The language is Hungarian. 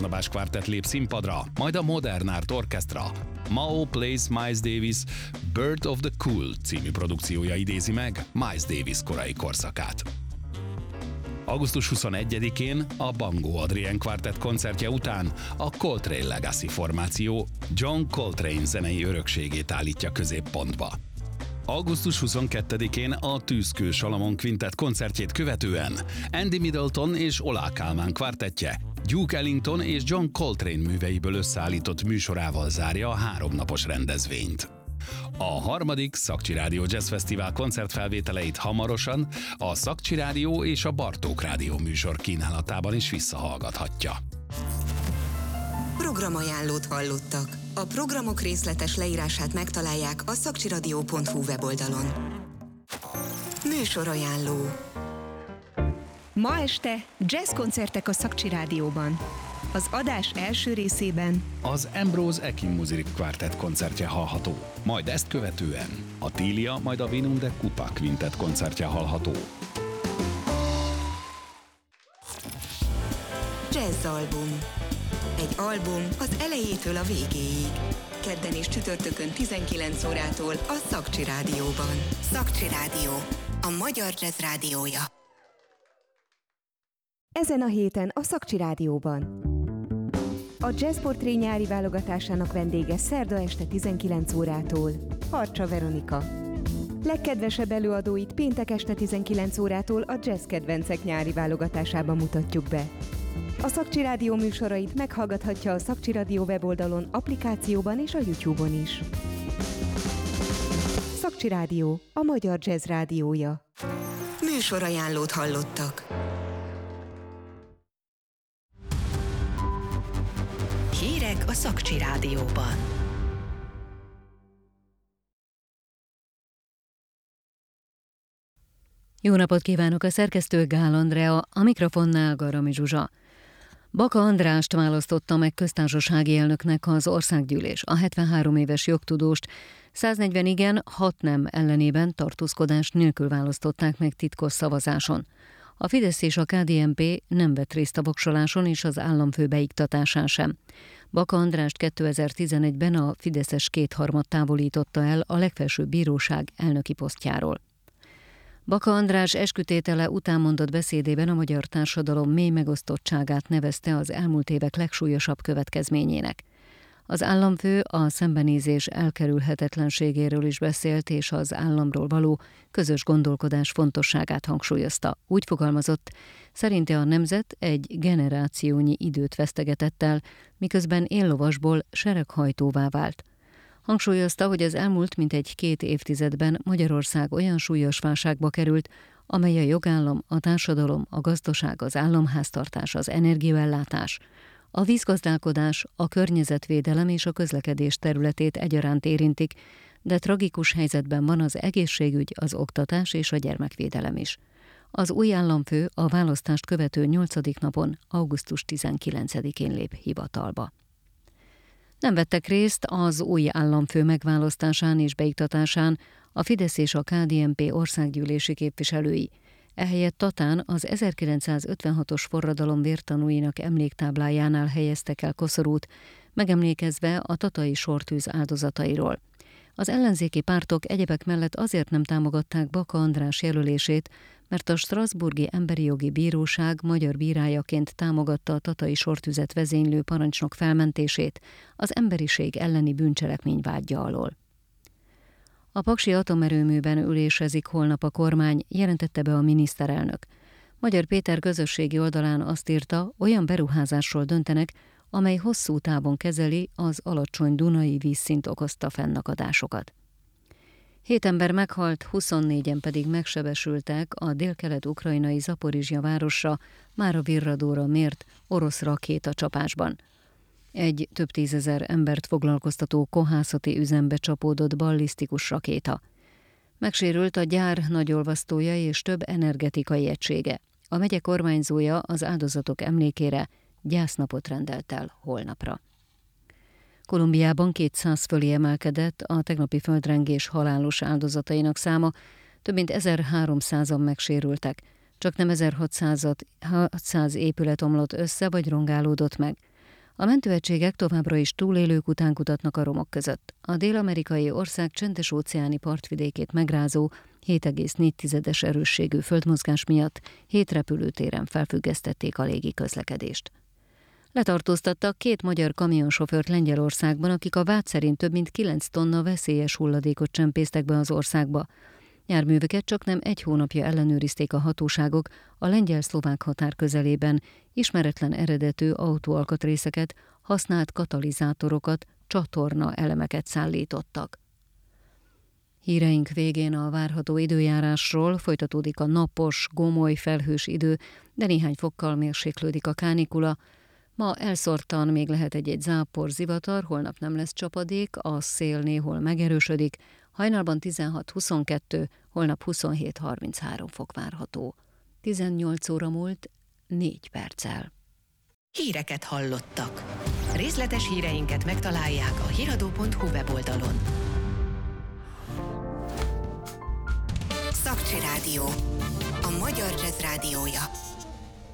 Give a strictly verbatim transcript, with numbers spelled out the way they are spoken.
Nabás Quartet lép színpadra, majd a Modern Art Orchestra. Mao Plays Miles Davis Bird of the Cool című produkciója idézi meg Miles Davis korai korszakát. augusztus huszonegyedikén a Bangó Adrien Quartet koncertje után a Coltrane Legacy formáció John Coltrane zenei örökségét állítja középpontba. augusztus huszonkettedikén a Tűzkő Salamon Quintet koncertjét követően Andy Middleton és Olah Kálmán kvartettje Duke Ellington és John Coltrane műveiből összeállított műsorával zárja a háromnapos rendezvényt. A harmadik Szakcsi Rádió Jazz Fesztivál koncertfelvételeit hamarosan a Szakcsi Rádió és a Bartók Rádió műsor kínálatában is visszahallgathatja. Programajánlót hallottak. A programok részletes leírását megtalálják a szakcsiradio pont hu weboldalon. Műsorajánló. Ma este jazzkoncertek a Szakcsi Rádióban. Az adás első részében az Ambrose Akin Music Quartet koncertje hallható, majd ezt követően a Tília, majd a Vinum de Kupa Quintet koncertje hallható. Jazzalbum. Egy album az elejétől a végéig. Kedden és csütörtökön tizenkilenc órától a Szakcsi Rádióban. Szakcsi Rádió, a magyar jazz rádiója. Ezen a héten a Szakcsi Rádióban. A Jazzportré nyári válogatásának vendége szerda este tizenkilenc órától Harcsa Veronika. Legkedvesebb előadóit péntek este tizenkilenc órától a Jazz Kedvencek nyári válogatásában mutatjuk be. A Szakcsi Rádió műsorait meghallgathatja a Szakcsi Rádió weboldalon, applikációban és a YouTube-on is. Szakcsi Rádió, a magyar jazz rádiója. Műsorajánlót hallottak. Hírek a Szakcsi Rádióban. Jó napot kívánok, a szerkesztő Gál Andrea, a mikrofonnál Garami Zsuzsa. Baka Andrást választotta meg köztársasági elnöknek az országgyűlés. A hetvenhárom éves jogtudóst száznegyven igen, hat nem ellenében tartózkodás nélkül választották meg titkos szavazáson. A Fidesz és a ká dé en pé nem vett részt a voksoláson és az államfő beiktatásán sem. Baka Andrást kétezer-tizenegyben a fideszes kétharmad távolította el a legfelsőbb bíróság elnöki posztjáról. Baka András eskütétele után mondott beszédében a magyar társadalom mély megosztottságát nevezte az elmúlt évek legsúlyosabb következményének. Az államfő a szembenézés elkerülhetetlenségéről is beszélt, és az államról való közös gondolkodás fontosságát hangsúlyozta. Úgy fogalmazott, szerinte a nemzet egy generációnyi időt vesztegetett el, miközben éllovasból sereghajtóvá vált. Hangsúlyozta, hogy az elmúlt mintegy két évtizedben Magyarország olyan súlyos válságba került, amely a jogállam, a társadalom, a gazdaság, az államháztartás, az energiaellátás, a vízgazdálkodás, a környezetvédelem és a közlekedés területét egyaránt érintik, de tragikus helyzetben van az egészségügy, az oktatás és a gyermekvédelem is. Az új államfő a választást követő nyolcadik napon, augusztus tizenkilencedikén lép hivatalba. Nem vettek részt az új államfő megválasztásán és beiktatásán a Fidesz és a ká dé en pé országgyűlési képviselői. Ehelyett Tatán az ezerkilencszázötvenhatos forradalom vértanúinak emléktáblájánál helyeztek el koszorút, megemlékezve a tatai sortűz áldozatairól. Az ellenzéki pártok egyebek mellett azért nem támogatták Baka András jelölését, mert a Strasbourgi Emberi Jogi Bíróság magyar bírájaként támogatta a tatai sortüzet vezénylő parancsnok felmentését az emberiség elleni bűncselekmény vádja alól. A paksi atomerőműben ülésezik holnap a kormány, jelentette be a miniszterelnök. Magyar Péter közösségi oldalán azt írta, olyan beruházásról döntenek, amely hosszú távon kezeli az alacsony dunai vízszint okozta fennakadásokat. Hét ember meghalt, huszonnégyen pedig megsebesültek a délkelet-ukrajnai Zaporizsja városra, már a virradóra mért orosz rakétacsapásban. Egy több tízezer embert foglalkoztató kohászati üzembe csapódott ballisztikus rakéta. Megsérült a gyár nagyolvasztója és több energetikai egysége. A megye kormányzója az áldozatok emlékére gyásznapot rendelt el holnapra. Kolumbiában kétszáz fölé emelkedett a tegnapi földrengés halálos áldozatainak száma, több mint ezerháromszázan megsérültek, csak nem ezerhatszáz épület omlott össze vagy rongálódott meg. A mentőegységek továbbra is túlélők után kutatnak a romok között. A dél-amerikai ország csendes-óceáni partvidékét megrázó hét egész négy tizedes erősségű földmozgás miatt hét repülőtéren felfüggesztették a légi közlekedést. Letartóztattak két magyar kamionsofőrt Lengyelországban, akik a vád szerint több mint kilenc tonna veszélyes hulladékot csempésztek be az országba. Járműveket csaknem egy hónapja ellenőrizték a hatóságok a lengyel-szlovák határ közelében, ismeretlen eredetű autóalkatrészeket, használt katalizátorokat, csatorna elemeket szállítottak. Híreink végén a várható időjárásról. Folytatódik a napos, gomoly, felhős idő, de néhány fokkal mérséklődik a kánikula. Ma elszórtan még lehet egy-egy zápor, zivatar, holnap nem lesz csapadék, a szél néhol megerősödik, hajnalban tizenhat huszonkettő, holnap huszonhét harminchárom fok várható. tizennyolc óra múlt négy perccel. Híreket hallottak. Részletes híreinket megtalálják a hiradó pont hu weboldalon. Szakcsi Rádió. A magyar jazz rádiója.